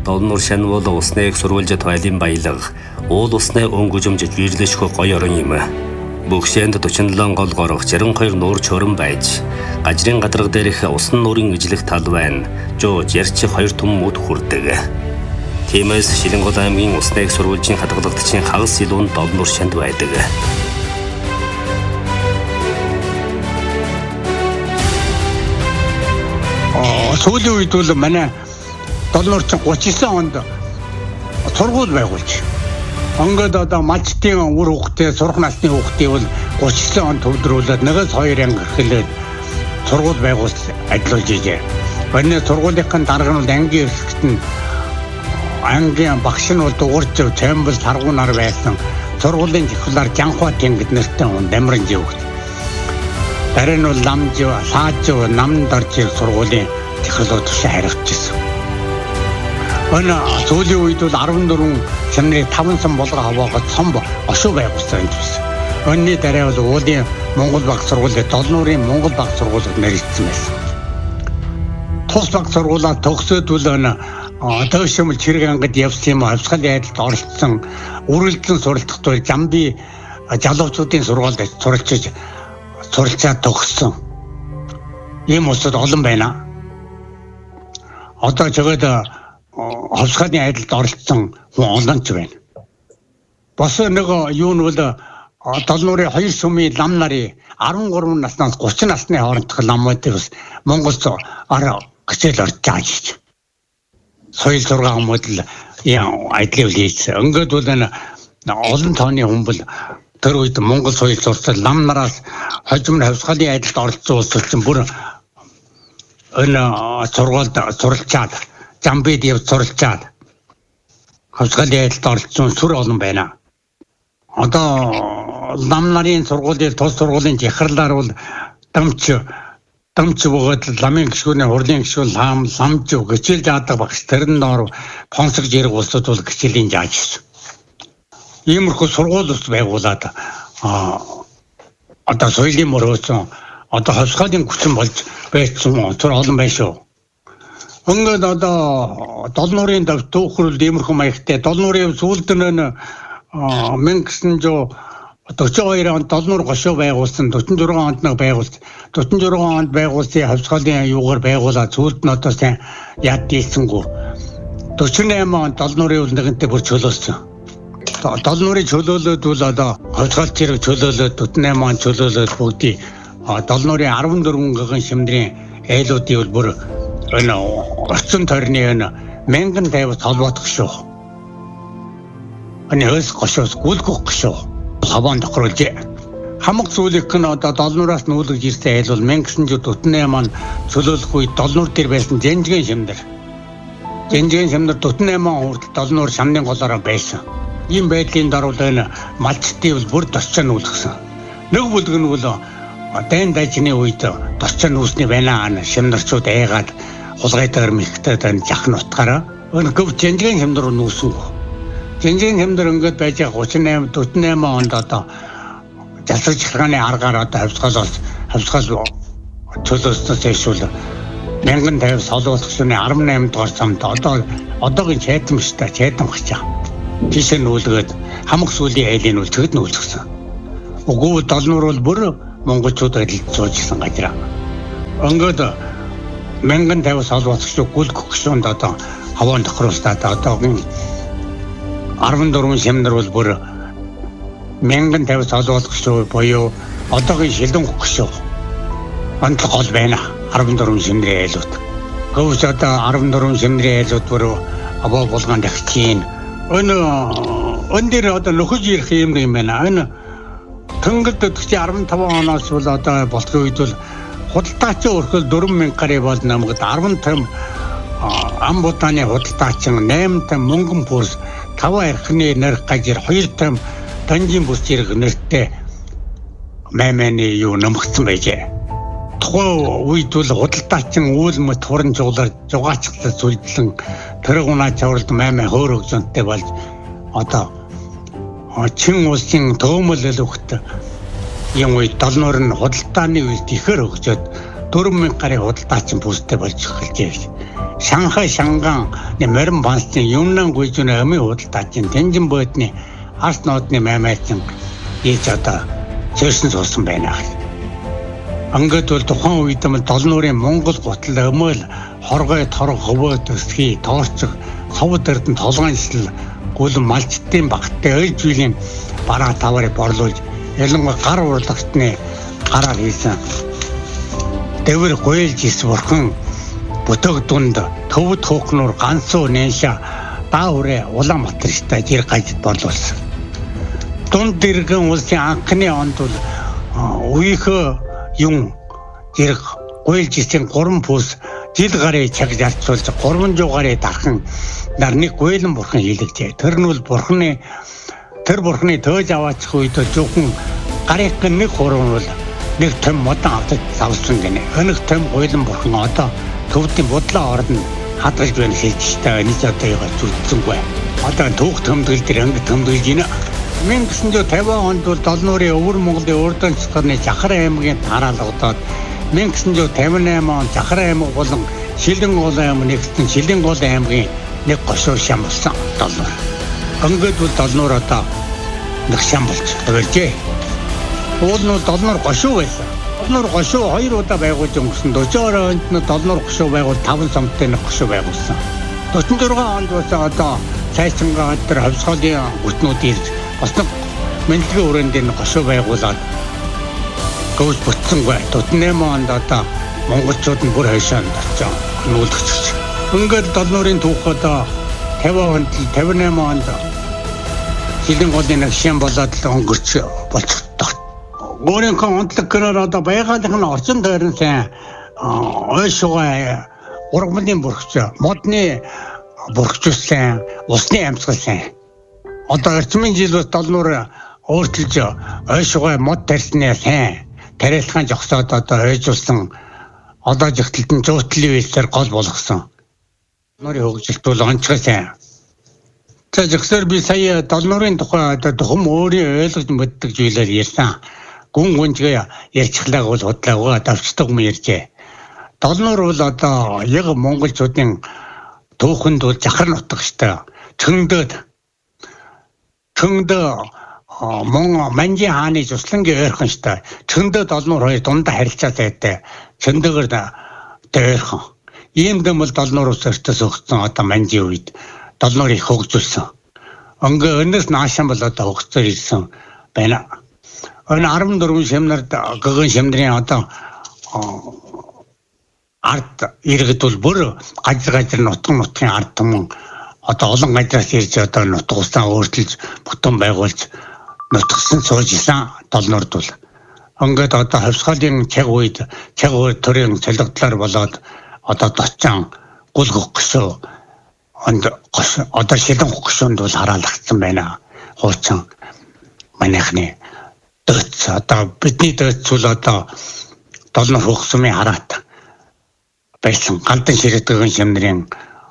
долнуур шанвол усныг сурвалжит байлын баялаг уул усны өнгөжөмж вирлэшхө гоё орон юм. Бүгшээнд 47 гол горох 62 нуур чорон байж гажрын гадарга дээрх усан нуурын ижлэх тал байна. Жууж ярч 2 түм мөд хүрдэг. Тиймээс Шилэнгол аймгийн усныг сурвалжийн хадгалагчийн хагас илүүн долнуур шанд байдаг. Сүүлийн үед бол манай долнуурчин 39 онд сургууль байгуулж. Онгод одоо мачтын үр хүүхдээ сурах насны хүүхдээ бол 39 онд төвлөрүүлээд нэгээс 2 анги эхлээд сургууль байгуулж ажиллаж ижээ. Өнөө сургуулийн дарга нь ангийн хэсэгт нь ангийн багш нь бол дуурч Чамбал таргуу нар байсан. Сургуулийн техникаар Жанхва тэнгид нэртэй хүн Дамрын живгт. Дараа нь бол Ламж, Сааж, Намд орж сургуулийн технологич хариуцсан. Өнөө сүүлийн үед бол 14 чанарын 5 сан болгоо хаваагаад цом ошуу байгуулсан юм. Өнний дараа бол уулын Монгол баг сургуулийн долнуурын Монгол баг сургуулиуд нэрийгдсэн байсан. Тус баг сургуулаа төгсөөд бол дөөшмөл чирэг ангид явсан юм авсгалын айдалд оролцсон үргэлжлэн суралцах тул Жамби залуучуудын сургуульд суралцаад төгссөн. Ийм улсууд олон байна. Одоо жоод авсгалын айдалд оролцсон хүн олон ч байна. Бас нэг юу нь бол долнуурын 2 сүмийн лам нарын 13 наснаас 30 насны хоорондох ламуудыг бас Монголд гисэл орж байгаа. Соёл зураг модел айдлыг хийсэн. Ингээд бол олон тооны хүмүүс тэр үед Монгол соёл зурцал лам нараас хожим хавсгалын айдалд оролцсон улсууд бүр сургуульд суралцаад Жамбид явж суралцаад хавсгалын айдалд оролцсон сүр олон байна. Одоо лам нарын сургуулийн тус сургуулийн захирлаар бол дамч бөгөөд ламын гişгүүний хурлын гişгүүл ламж гिचэл жаадаг багш тэрэн доор консерж яриг улсууд бол гिचэлийн зааж ирсэн. Иймэрхүү сургууль ус байгуулад одоо соёлын мөрөөсөн одоо хавсгалын хүчин болж байсан онцор олон байна шүү. Ингээд одоо долнуурын төвхөрөл иймэрхүү маягтай долнуурын сүүлд нь 1942 онд долнуур гошуу байгуулсан 46 онд нэг байгуулсан 46 онд байгуулсан хавсгалын юугаар байгуулаад сүүлд нь одоо сайн яд дийлсэнгүү 48 онд долнуурын нэгэнтэй бүр чөлөөлсөн. Долнуурын чөлөөлөд бол одоо хавсгал зэрэг чөлөөлөд 48 онд чөлөөлөд бүгдий долнуурын 14 гэгэн шимдрийн айлуудын бол бүр орчин тойрны мянган тайвас холбоодох шүү. Өнөөс гошоос гүйлгөх шүү. Хаваан тохируулжээ. Хамаг зүйлийнх нь одоо долнуураас нүүлгэж ирсэн айл бол 1948 он чөлөөлөх үед долнуур дээр байсан Жэнжгэн шимдэр. Жэнжгэн шимдэр 48 он хүртэл долнуур шамны голоороо байсан. Ийм байдлын даруул малчтын бол бүр тосчоо нүүлгсэн. Нэг бүлэг нь бол дайн дайчны үед тосчоо нүүсний байна шимнэрчүүд айгаад хулгайтаар мэгтэй жах нутгаараа өнөв Жэнжгэн шимдэр рүү нүүсэн. Жинжин хэмдэр ингээд байж 38 48 онд одоо засаж хилгааны аргаар одоо хавсгал төлөөснөөс эшүүл 1050 солоолох шөнө 18 дугаар самд одоогийн чайтамштай чайтамхчаа. Тийш нүүлгээд хамаг сүлийн айлын үлцгэд нүүлгсэн. Уггүй долнуур бол бүр монголчууд адилд суужсан газар. Ингээд 1050 солоолох шүү гүлгөх шөнд одоо хаваан тохируулстаад одоогийн 14 шимнэр бол бүр 1050 солоолох шүү боёо одоогийн шилэн хөх шүү. Онцлог гол байна 14 шимнэрийн айлууд. Гөвс одоо 14 шимнэрийн айлууд бүр аваа болгонд ахчихин. Өн дээр одоо нөхөж ирэх юм байна. Энэ төнгөлд 15 оноос бол одоо болтгоо үед бол худалдаачийн өрхөл 4000 гаруй бол намгад 15 амбутаны худалдаачин 8 мөнгөн пурс 5 архины нэрх гажир 2 танжин бүс зэрэг нэртэй майманы юу нэмэгдсэн байжээ. Тухайн үед бол худалдаачин үйл мэт хуран жуулаар жугаачлал зүлдлэн тэр гунаа чавралд маймаа хөөр өгзөнтэй болж одоо чин улсын төөмөл өгт юм үед долнуур нь худалдааны үед ихэр өгчөөд 4000 гаруй худалдаачин бүстэй болж эхэлжээ. Шанхай Шанган морин бансын Юннан гүйжүүний амын худалдаачийн Тэнжин бодны арс нотны маймайчин ийж одоо цөөсөн суусан байна. Ангад бол тухайн үед нь долнуурын Монгол гутал өмөл хоргой торог хөвөө төсхий тоорцог совд эрдэн толгоонжил гүлэн малчтын багттай ой жилийн бараа таварыг борлуулж ялангуяа гар урлагтны гараар хийсэн дэвэр гойлж ис бурхан бүтээг дунд төвд хөөхнөр ганцуу нээша дааврэ Улаанбаатартай жир гажид борлуулсан. Дунд дэргэн улсын анхны онд бол үеийнхөө юм зэрэг гойлж исэн 3 пүс жил гарыг чаг зарцуулж 300 гарыг дархан нарны гойлон бурхан хийлэгжээ. Тэр нь бол бурханы төөж аваачих үед зөвхөн гарыг нэг хурам бол нэг том модан авдаг завсан гинэ. Өнөх том гойлон бурхан одоо төвдийн бодлоо орно хадгалж байна хэлжтэй нэг одоо яагаад зүтсэнгүй. Одоо түүх төмдөл дээр анги төмдөлж гинэ. 1950 онд бол Долнуурын Өвөр Монголын урд онцгорны Жахар аймгийн тараалгадаад 1958 онд Жахар аймаг болон Шилэн гол аймаг нэгдсэн Шилэн гол аймгийн нэг гошуу шам болсон Долнуур. Өнгөд бол Долнуур одоо нэг шам болж төвлөжээ. Уул нь Долнуур гошуу байсан. Долнуур гошуу 2 удаа байгуулж өнгөрсөн. 40 онд нь Долнуур гошуу байгуул 5 самттай нэг гошуу байгуулсан. 46 онд бас одоо цайцангаа дээр хавсгалын гүтнүүд ирж бас нэг мэдлэгийн өрөөнд энэ гошуу байгуулад гүйж бүтсэнгүй. 48 онд одоо монголчууд нь бүр хойшоо очсон нүүлгч. Ингээд Долнуурын түүх одоо 50 онд 58 онд Шилэн голын нэг шин болоод л өнгөрч болчихдог. Өөрийнхөө онцлог гэрээр одоо байгалийн орчин тойрон сайн ойшуугаа ургамлын бүрхч, модны бүрхчсэн, усны амьсгалсан. Одоо орчмын жил бас Долнуур өөрчилж ойшуугаа мод тарьсны сайн тариалхан жогсоод одоо ойжуулсан одоо жигтэлтэн зуутлын үйлсээр гол болгосон. Долнуурын хөгжилт бол онцгой сайн. За зөвхөн би сая Долнуурын тухай одоо тухам өөрийн ойлгож мэддэг зүйлээр ярьсан. Гүн гүнжгээ ярьчихлаа бол худлаагаа давчдаг юм ярьжээ. Долнуур бол одоо яг монголчуудын түүхэнд бол Жахар нутаг штэ. Чөндөө Манжи хааны Жуслангийн ойрхон штэ. Чөндөө Долнуур хоёр дундаа харилцаа сайтай. Чөндөөгөр дээрхэн. Ийм дэм бол Долнуур усартаас өгсөн одоо Манжи үед Долнуурыг хөгжүүлсэн. Өнгө өнөөс наашаан бол одоо хөгжсөөр ирсэн байна. Өн 14 шимнард гэгэн шимнэрийн одоо ард иргэд бол бүр гажир нутгийн ард түмэн одоо олон газраас ирж одоо нутгуулсан өөрчилж бүтэн байгуулж нутгсан сууж исэн Долнуурд бол ингээд одоо хавсгалын чаг үед төрийн солигдлоор болоод одоо дочон гүл гөхсөө одоо Шилэн гөхсөнд бол хараалгдсан байна. Хуучин манайхны дөц одоо бидний дөц бол одоо Долнуур хөгсмийн хараат байсан гандан ширээдгэн шимнэрийн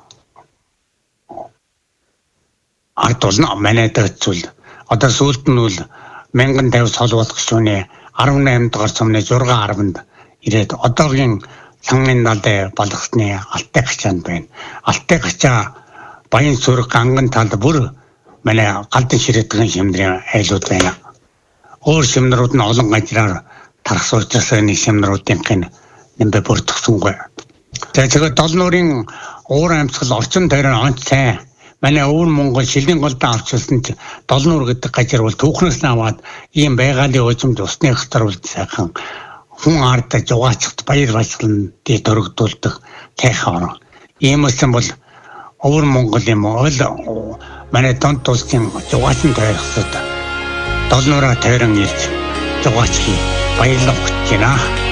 ард болно. Манай дөц бол одоо сүүлд нь бол 1050 сол болох шөнө 18 дугаар цомны 6-10-нд ирээд одоогийн Сангын далай болгосны алтай гачаанд байна. Алтай гачаа Баян сүрэг ганган талд бүр манай гандан ширээдгэн шимнэрийн айлууд байна. Өөр шимнэрүүд нь олон газраар тархсуулж нэг шимнэрүүдийн нэмбэ бүрдгсэнгүй. Тэгээд Долнуурын уур амьсгал орчин тойрон онц сайн. Манай өвөр Монгол Шилэн голдоо авчилсан ч Долнуур гэдэг газар бол түүхнээс аваад ийм байгалийн уужимд усны хатар бол сайхан хүн ард жугаачд баяр баясгалан дээр дөрөгдүүлдэг тайхан. Иймээс бол өвөр Монгол юм ол манай Донт улсын жугаачны тойрогсод Долнуураа тойрон ирж жугаачхий баярлах гэж байна.